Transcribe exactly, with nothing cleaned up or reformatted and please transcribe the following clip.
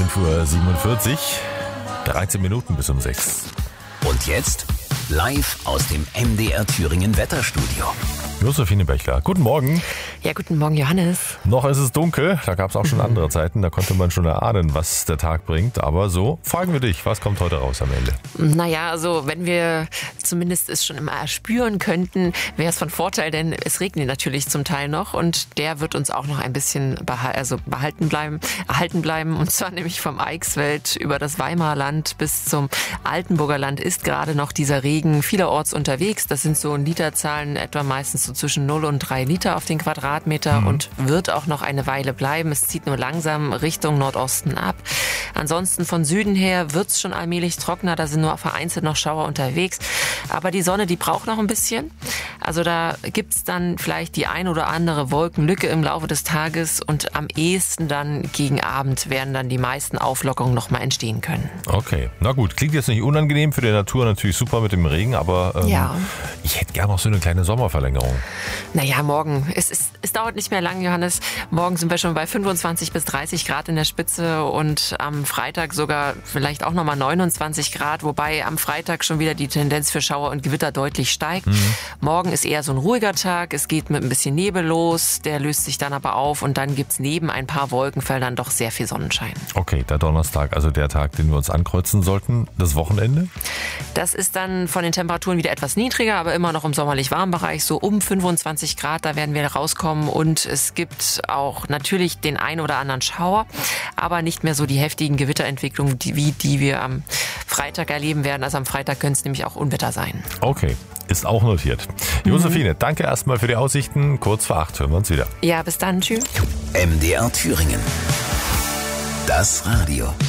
fünf Uhr siebenundvierzig, dreizehn Minuten bis um sechs. Und jetzt live aus dem M D R Thüringen Wetterstudio. Josephine Bechler, guten Morgen. Ja, guten Morgen, Johannes. Noch ist es dunkel, da gab es auch schon andere Zeiten, da konnte man schon erahnen, was der Tag bringt. Aber so, fragen wir dich, was kommt heute raus am Ende? Naja, also wenn wir zumindest es schon immer erspüren könnten, wäre es von Vorteil, denn es regnet natürlich zum Teil noch und der wird uns auch noch ein bisschen beha- also behalten bleiben, erhalten bleiben. Und zwar nämlich vom Eichsfeld über das Weimarland bis zum Altenburger Land ist gerade noch dieser Regen vielerorts unterwegs. Das sind so Literzahlen etwa meistens so zwischen null und drei Liter auf den Quadratmeter mhm. und wird auch noch eine Weile bleiben. Es zieht nur langsam Richtung Nordosten ab. Ansonsten von Süden her wird es schon allmählich trockener. Da sind nur vereinzelt noch Schauer unterwegs. Aber die Sonne, die braucht noch ein bisschen. Also da gibt es dann vielleicht die ein oder andere Wolkenlücke im Laufe des Tages und am ehesten dann gegen Abend werden dann die meisten Auflockerungen noch mal entstehen können. Okay, na gut. Klingt jetzt nicht unangenehm, für die Natur natürlich super mit dem Regen, aber ähm, ja. ich hätte gerne noch so eine kleine Sommerverlängerung. Naja, morgen. Es, ist, es dauert nicht mehr lang, Johannes. Morgen sind wir schon bei fünfundzwanzig bis dreißig Grad in der Spitze und am Freitag sogar vielleicht auch nochmal neunundzwanzig Grad, wobei am Freitag schon wieder die Tendenz für Schauer und Gewitter deutlich steigt. Mhm. Morgen ist eher so ein ruhiger Tag. Es geht mit ein bisschen Nebel los, der löst sich dann aber auf und dann gibt's neben ein paar Wolkenfeldern doch sehr viel Sonnenschein. Okay, der Donnerstag, also der Tag, den wir uns ankreuzen sollten. Das Wochenende? Das ist dann von den Temperaturen wieder etwas niedriger, aber immer noch im sommerlich warmen Bereich, so um fünfundzwanzig Grad, da werden wir rauskommen und es gibt auch natürlich den ein oder anderen Schauer, aber nicht mehr so die heftigen Gewitterentwicklungen, die, wie die wir am Freitag erleben werden. Also am Freitag können es nämlich auch Unwetter sein. Okay, ist auch notiert. Mhm. Josephine, danke erstmal für die Aussichten. Kurz vor acht hören wir uns wieder. Ja, bis dann. Tschüss. M D R Thüringen. Das Radio.